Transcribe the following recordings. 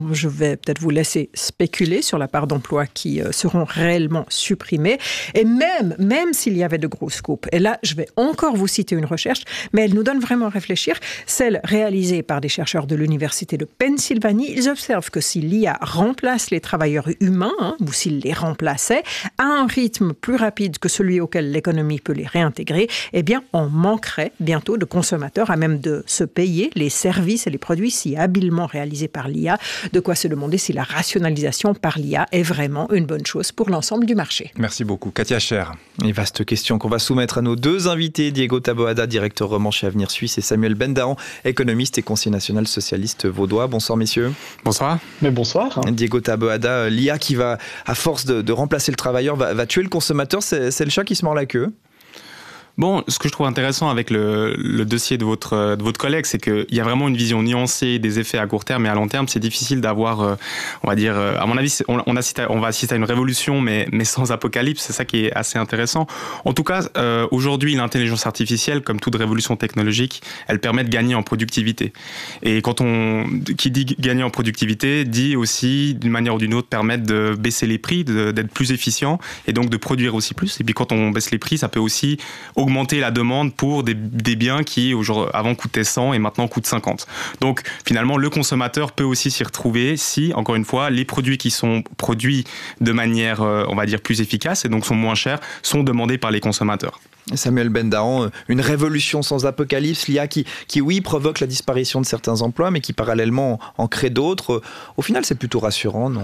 Je vais peut-être vous laisser spéculer sur la part d'emplois qui seront réellement supprimés. Et même s'il y avait de grosses coupes, et là, je vais encore vous citer une recherche, mais elle nous donne vraiment à réfléchir, celle réalisée par des chercheurs de l'Université de Pennsylvanie. Ils observent que si l'IA remplace les travailleurs humains, ou s'il les remplaçait, à un rythme plus rapide que celui auquel l'économie peut les réintégrer, eh bien, on manquerait bientôt de consommateurs à même de se payer les services et les produits si habilement réalisés par l'IA. De quoi se demander si la rationalisation par l'IA est vraiment une bonne chose pour l'ensemble du marché. Merci beaucoup. Katia Scher. Une vaste question qu'on va soumettre à nos deux invités, Diego Taboada, directeur roman chez Avenir Suisse, et Samuel Bendaron, économiste et conseiller national socialiste vaudois. Bonsoir messieurs. Bonsoir. Mais bonsoir. Diego Taboada, l'IA qui va, à force de remplacer le travailleur, va tuer le consommateur, c'est le chat qui se mord la queue. Bon, ce que je trouve intéressant avec le dossier de votre collègue, c'est qu'il y a vraiment une vision nuancée des effets à court terme et à long terme. C'est difficile d'avoir, on va dire, à mon avis, on va assister à une révolution, mais sans apocalypse. C'est ça qui est assez intéressant. En tout cas, aujourd'hui, l'intelligence artificielle, comme toute révolution technologique, elle permet de gagner en productivité. Et qui dit gagner en productivité, dit aussi, d'une manière ou d'une autre, permettre de baisser les prix, d'être plus efficient et donc de produire aussi plus. Et puis quand on baisse les prix, ça peut aussi augmenter la demande pour des biens qui avant coûtaient 100 et maintenant coûtent 50. Donc finalement, le consommateur peut aussi s'y retrouver si, encore une fois, les produits qui sont produits de manière, on va dire, plus efficace et donc sont moins chers, sont demandés par les consommateurs. Samuel Bendaron, une révolution sans apocalypse, l'IA qui oui, provoque la disparition de certains emplois, mais qui parallèlement en crée d'autres. Au final, c'est plutôt rassurant, non ?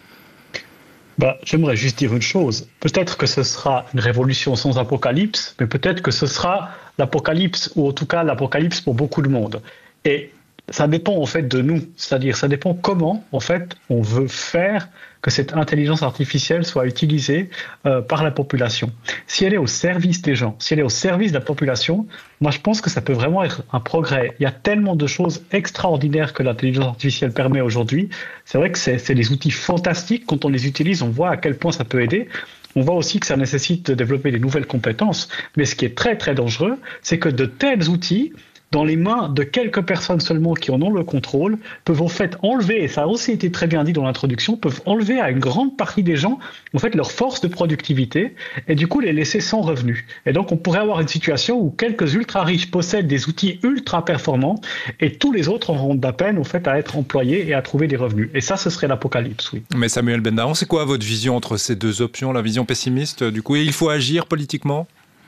J'aimerais juste dire une chose. Peut-être que ce sera une révolution sans apocalypse, mais peut-être que ce sera l'apocalypse, ou en tout cas l'apocalypse pour beaucoup de monde. Et ça dépend en fait de nous, c'est-à-dire ça dépend comment en fait on veut faire que cette intelligence artificielle soit utilisée par la population. Si elle est au service des gens, si elle est au service de la population, moi je pense que ça peut vraiment être un progrès. Il y a tellement de choses extraordinaires que l'intelligence artificielle permet aujourd'hui. C'est vrai que c'est des outils fantastiques. Quand on les utilise, on voit à quel point ça peut aider. On voit aussi que ça nécessite de développer des nouvelles compétences. Mais ce qui est très très dangereux, c'est que de tels outils, dans les mains de quelques personnes seulement qui en ont le contrôle, peuvent en fait enlever, et ça a aussi été très bien dit dans l'introduction, peuvent enlever à une grande partie des gens en fait leur force de productivité et du coup les laisser sans revenus. Et donc on pourrait avoir une situation où quelques ultra riches possèdent des outils ultra performants et tous les autres auront de la peine en fait à être employés et à trouver des revenus. Et ça, ce serait l'apocalypse, oui. Mais Samuel Bendaron, c'est quoi votre vision entre ces deux options, la vision pessimiste du coup, et il faut agir politiquement ?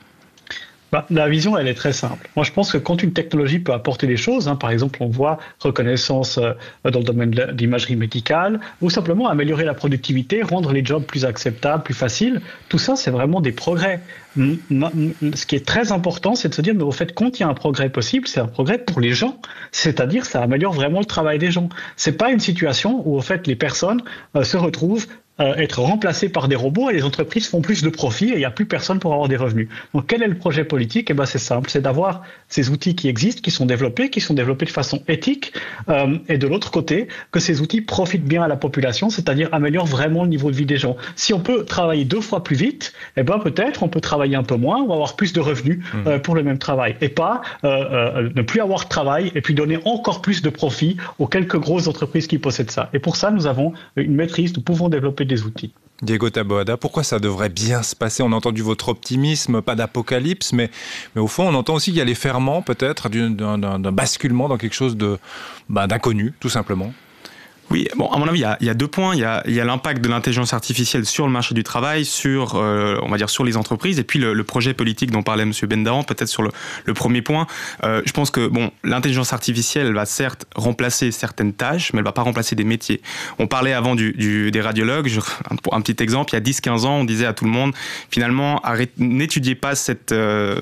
La vision, elle est très simple. Moi, je pense que quand une technologie peut apporter des choses, par exemple, on voit reconnaissance dans le domaine de l'imagerie médicale, ou simplement améliorer la productivité, rendre les jobs plus acceptables, plus faciles, tout ça, c'est vraiment des progrès. Ce qui est très important, c'est de se dire, mais au fait, quand il y a un progrès possible, c'est un progrès pour les gens. C'est-à-dire, ça améliore vraiment le travail des gens. C'est pas une situation où, au fait, les personnes se retrouvent être remplacés par des robots et les entreprises font plus de profit et il n'y a plus personne pour avoir des revenus. Donc quel est le projet politique ? C'est simple, c'est d'avoir ces outils qui existent, qui sont développés de façon éthique et de l'autre côté, que ces outils profitent bien à la population, c'est-à-dire améliorent vraiment le niveau de vie des gens. Si on peut travailler 2 fois plus vite, peut-être on peut travailler un peu moins ou avoir plus de revenus pour le même travail et pas ne plus avoir de travail et puis donner encore plus de profit aux quelques grosses entreprises qui possèdent ça. Et pour ça, nous avons une maîtrise, nous pouvons développer des outils. Diego Taboada, pourquoi ça devrait bien se passer ? On a entendu votre optimisme, pas d'apocalypse, mais au fond, on entend aussi qu'il y a les ferments, peut-être, d'un basculement dans quelque chose d'inconnu, tout simplement. Oui, à mon avis, il y a 2 points. Il y a l'impact de l'intelligence artificielle sur le marché du travail, sur, on va dire, sur les entreprises, et puis le projet politique dont parlait M. Bendaron, peut-être sur le premier point. Je pense que, l'intelligence artificielle, elle va certes remplacer certaines tâches, mais elle va pas remplacer des métiers. On parlait avant des radiologues. Un petit exemple, il y a 10-15 ans, on disait à tout le monde, finalement, n'étudiez pas cette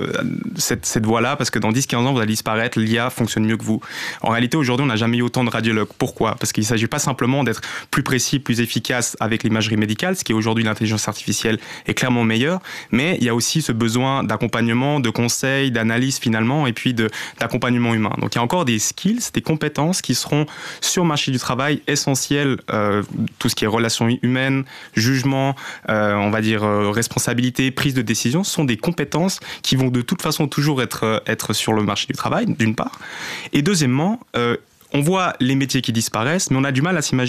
voie-là, parce que dans 10-15 ans, vous allez disparaître, l'IA fonctionne mieux que vous. En réalité, aujourd'hui, on n'a jamais eu autant de radiologues. Pourquoi ? Parce qu'il ne s'agit pas simplement d'être plus précis, plus efficace avec l'imagerie médicale, ce qui est aujourd'hui l'intelligence artificielle est clairement meilleure, mais il y a aussi ce besoin d'accompagnement, de conseils, d'analyse finalement, et puis d'accompagnement humain. Donc il y a encore des skills, des compétences qui seront sur le marché du travail essentielles, tout ce qui est relations humaines, jugement, on va dire responsabilité, prise de décision, ce sont des compétences qui vont de toute façon toujours être sur le marché du travail, d'une part. Et deuxièmement, on voit les métiers qui disparaissent, mais on a du mal à s'imaginer